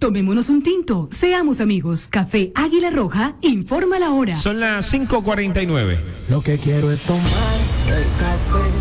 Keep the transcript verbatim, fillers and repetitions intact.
Tomémonos un tinto, seamos amigos. Café Águila Roja, informa la hora. Son las cinco cuarenta y nueve. Lo que quiero es tomar el café.